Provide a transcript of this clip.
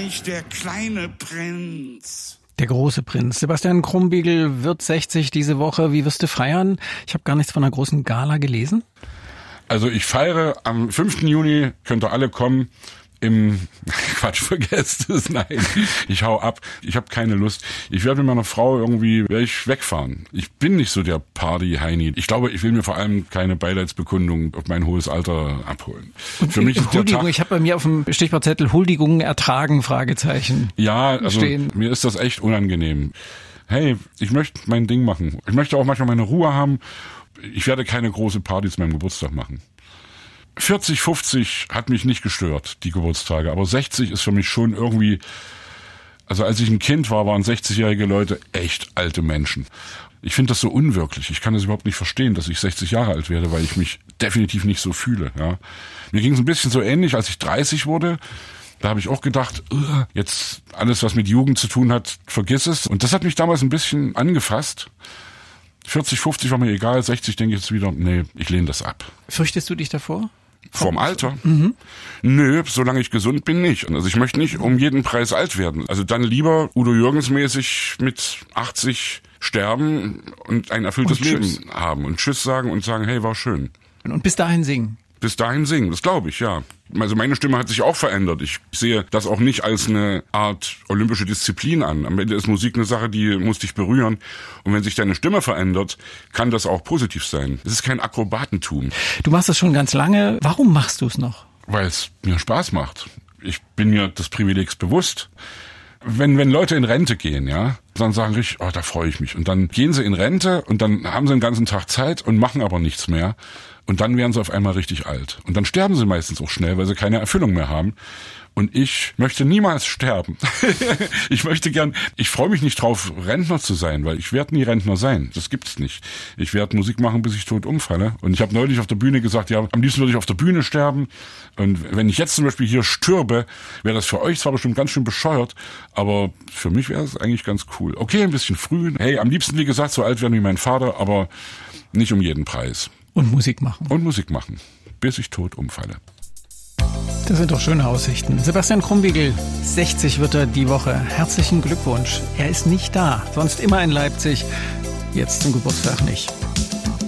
ich der kleine Prinz. Der große Prinz. Sebastian Krumbiegel wird 60 diese Woche. Wie wirst du feiern? Ich habe gar nichts von einer großen Gala gelesen. Also ich feiere am 5. Juni, könnt ihr alle kommen, vergesst es, nein, ich hau ab, ich habe keine Lust. Ich werde mit meiner Frau wegfahren. Ich bin nicht so der Party-Heini. Ich glaube, ich will mir vor allem keine Beileidsbekundung auf mein hohes Alter abholen. Und für mich ist der Tag, ich habe bei mir auf dem Stichwortzettel Huldigungen ertragen, Fragezeichen. Ja, also stehen. Mir ist das echt unangenehm. Hey, ich möchte mein Ding machen. Ich möchte auch manchmal meine Ruhe haben. Ich werde keine große Party zu meinem Geburtstag machen. 40, 50 hat mich nicht gestört, die Geburtstage, aber 60 ist für mich schon irgendwie, also als ich ein Kind war, waren 60-jährige Leute echt alte Menschen. Ich finde das so unwirklich. Ich kann das überhaupt nicht verstehen, dass ich 60 Jahre alt werde, weil ich mich definitiv nicht so fühle. Ja. Mir ging es ein bisschen so ähnlich, als ich 30 wurde. Da habe ich auch gedacht, jetzt alles, was mit Jugend zu tun hat, vergiss es. Und das hat mich damals ein bisschen angefasst. 40, 50 war mir egal, 60 denke ich jetzt wieder, nee, ich lehne das ab. Fürchtest du dich davor? Vorm Alter? Mhm. Nö, solange ich gesund bin, nicht. Also ich möchte nicht um jeden Preis alt werden. Also dann lieber Udo Jürgens mäßig mit 80 sterben und ein erfülltes Leben haben und Tschüss sagen und sagen, hey, war schön. Und bis dahin singen? Bis dahin singen, das glaube ich, ja. Also meine Stimme hat sich auch verändert. Ich sehe das auch nicht als eine Art olympische Disziplin an. Am Ende ist Musik eine Sache, die muss dich berühren. Und wenn sich deine Stimme verändert, kann das auch positiv sein. Es ist kein Akrobatentum. Du machst das schon ganz lange. Warum machst du es noch? Weil es mir Spaß macht. Ich bin mir des Privilegs bewusst. Wenn Leute in Rente gehen, ja, dann sagen ich, da freue ich mich. Und dann gehen sie in Rente und dann haben sie den ganzen Tag Zeit und machen aber nichts mehr. Und dann werden sie auf einmal richtig alt. Und dann sterben sie meistens auch schnell, weil sie keine Erfüllung mehr haben. Und ich möchte niemals sterben. Ich freue mich nicht drauf, Rentner zu sein, weil ich werde nie Rentner sein. Das gibt's nicht. Ich werde Musik machen, bis ich tot umfalle. Und ich habe neulich auf der Bühne gesagt, ja, am liebsten würde ich auf der Bühne sterben. Und wenn ich jetzt zum Beispiel hier stürbe, wäre das für euch zwar bestimmt ganz schön bescheuert, aber für mich wäre es eigentlich ganz cool. Okay, ein bisschen früh. Hey, am liebsten, wie gesagt, so alt werden wie mein Vater, aber nicht um jeden Preis. Und Musik machen. Und Musik machen, bis ich tot umfalle. Das sind doch schöne Aussichten. Sebastian Krumbiegel, 60 wird er die Woche. Herzlichen Glückwunsch. Er ist nicht da, sonst immer in Leipzig. Jetzt zum Geburtstag nicht.